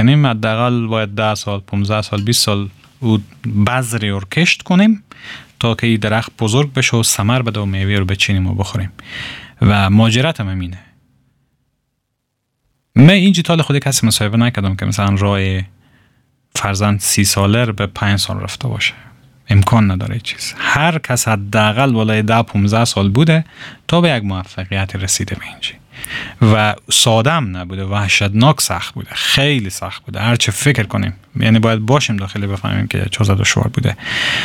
میکنیم حداقل باید 10 سال 15 سال 20 سال او بذری رو کشت کنیم تا که این درخت بزرگ بشه و ثمر بده و میوه رو بچینیم و بخوریم. و ماجرت هم اینه. من اینجی تال خودی کسی مصاحبه نکردم که مثلا راه فرزند 30 ساله رو به 5 سال رفته باشه. امکان نداره چیز. هر کس حداقل بالای 10-15 سال بوده تا به یک موفقیت رسیده به اینجی. و ساده هم نبوده، وحشتناک سخت بوده، خیلی سخت بوده. هر چه فکر کنیم یعنی باید باشیم داخلی بفهمیم که چه دشوار بوده.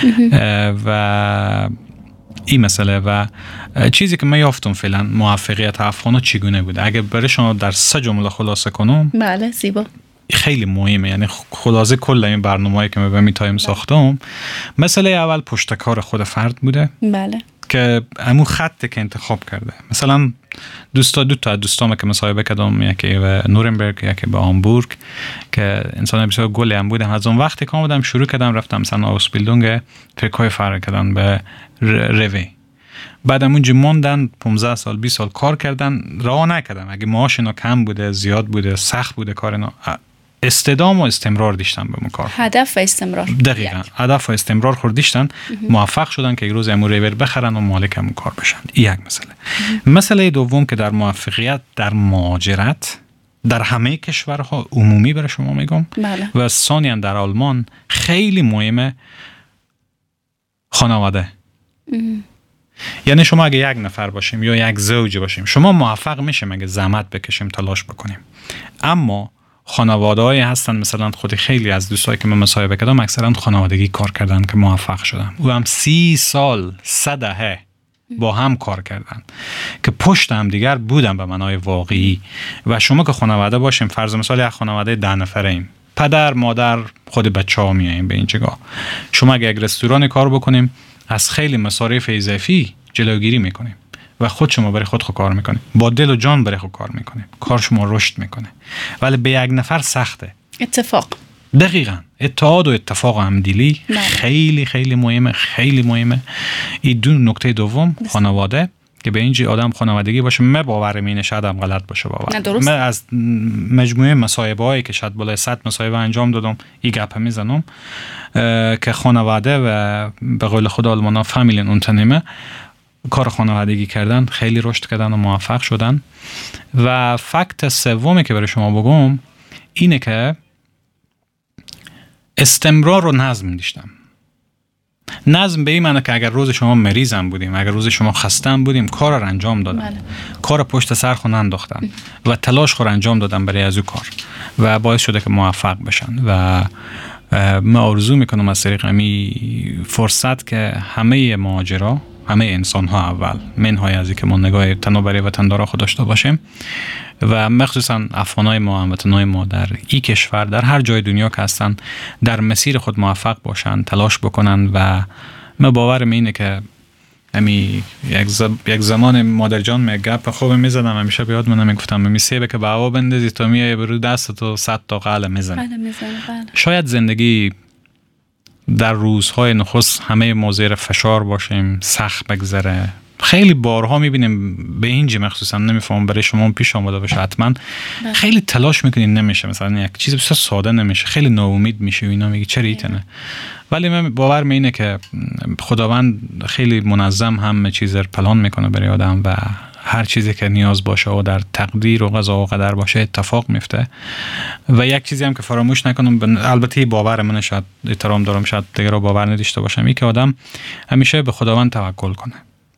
و این مسئله و چیزی که من یافتم فعلا موفقیت افغانا چگونه بوده. اگه برای شما در 3 جمله خلاصه کنم، بله زیبا، خیلی مهمه. یعنی خلاصه کل این برنامه‌ای که من به می تایم ساختم، مسئله اول پشتکار خود فرد بوده. بله. که همون خطی که انتخاب کرده. مثلا دو تا دوستام که مصاحبه کردم، یکی به نورنبرگ یکی به هامبورگ، که انسان بسیار گلی هم بودم. از اون وقتی که آمدم شروع کردم رفتم مثلا آوسبیلدونگ فکرهای فرق کردن به روی. بعدم اونجا موندن 15 سال 20 سال کار کردن، راه نکردم. اگه معاش اینا کم بوده، زیاد بوده، سخت بوده کار اینا، استدام و استمرار داشتن به اون کار. هدف و استمرار. دقیقاً. هدف و استمرار خوردیشتن، موفق شدن که یک روز امور ریور بخرن و مالک همون کار بشن. این یک مسئله. مسئله دوم که در موفقیت در مهاجرت در همه کشورها عمومی برای شما میگم، بله. و ثانیاً در آلمان خیلی مهمه خانواده. یعنی شما اگه یک نفر باشیم یا یک زوج باشیم، شما موفق میشیم اگه زحمت بکشیم، تلاش بکنیم. اما خانواده‌ای هستن، مثلا خود خیلی از دوستایی که من مصاحبه کردم اکثرا خانوادگی کار کردن که موفق شدن. او هم 30 سال 100 دهه با هم کار کردن که پشت هم دیگر بودن به معنای واقعی. و شما که خانواده باشیم، فرض مثال یک خانواده 10 نفره ایم، پدر مادر خود بچه‌ها میاییم به این جگاه. شما اگه یک رستوران کار بکنیم، از خیلی مصارف اضافی جلوگیری میکنیم و خود شما برای خود کار میکنیم، با دل و جان برای خود کار میکنیم، کار شما رشد میکنه. ولی به یک نفر سخته. اتفاق. دقیقاً. اتحاد و اتفاق و همدلی خیلی خیلی مهمه، خیلی مهمه. این دو نکته دوم خانواده، که به اینجا آدم خانوادگی باشه. من باورم اینه، شاید هم غلط باشه باور. من از مجموعه مصاحبه هایی که شاید بالای 100 مصاحبه انجام دادم این گپ میزنم که خانواده و به قول خود آلمانا فامیلین اونترنیمه، کار خانوادگی کردن، خیلی رشد کردن و موفق شدن. و فکت سومی که برای شما بگم اینه که استمرار و نظم داشتم. نظم به این معنی که اگر روز شما مریضم بودیم، اگر روز شما خستم بودیم، کار رو انجام دادم. کار پشت سر خود انداختن و تلاش خود انجام دادم برای از او کار و باعث شده که موفق بشن. و من آرزو میکنم از طریق همین فرصت که همه مهاجرا، همه انسان ها اول منهای از که ما نگاه تنوبری و تندارا خود داشته باشیم و مخصوصا افغانای ما، هموطنای ما در این کشور، در هر جای دنیا که هستن، در مسیر خود موفق باشن، تلاش بکنن. و من باورم اینه که یک زمان مادر جان می گپ خوب میزدم، همیشه بیاد منم میگفتم میسیبه که به هوا بندازی تا میای برو دست تو 100 تا قله میزنه. شاید زندگی در روزهای نخست همه ما زیر فشار باشیم، سخت بگذره. خیلی بارها میبینیم به اینجا، مخصوصا نمیفهمم برای شما پیش آمده باشه حتما، خیلی تلاش میکنین نمیشه، مثلا یک چیز بسیار ساده نمیشه، خیلی ناامید میشه و اینا، میگی چرا ایتنه. ولی من باورم اینه که خداوند خیلی منظم همه چیز رو پلان میکنه برای آدم و هر چیزی که نیاز باشه و در تقدیر و قضا و قدر باشه اتفاق میفته. و یک چیزی هم که فراموش نکنم، البته باور من، شاید احترام دارم، شاید دیگه رو باور نداشته باشم، این که آدم همیشه به خداوند توکل کنه.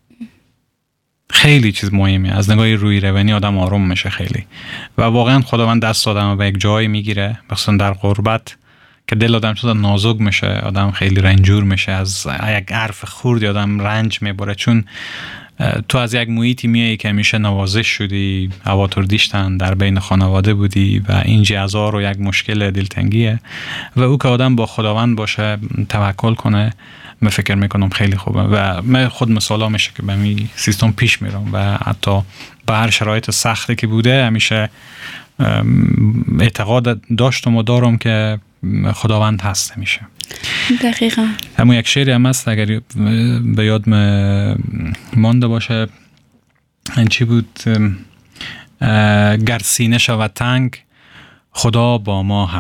خیلی چیز مهمی از نگاه روی روانی آدم آروم میشه خیلی. و واقعا خداوند دست آدم به یک جایی میگیره، مثلا در غربت که دل آدم شده نازک میشه، آدم خیلی رنجور میشه، از یک حرف خردی آدم رنج میبره، چون تو از یک محیطی میایی که همیشه نوازش شدی، اواتر دیشتن، در بین خانواده بودی و این جزار و یک مشکل دلتنگیه. و او که آدم با خداوند باشه، توکل کنه، من فکر میکنم خیلی خوبه. و من خود مثالا میشه که به می سیستم پیش میرم و حتی به هر شرایط سختی که بوده همیشه اعتقاد داشتم و دارم که خداوند هست میشه. دقیقاً. همون یک شعری هم هست اگر به یاد مانده باشه، این چی بود؟ گر سینه شود تنگ، خدا با ما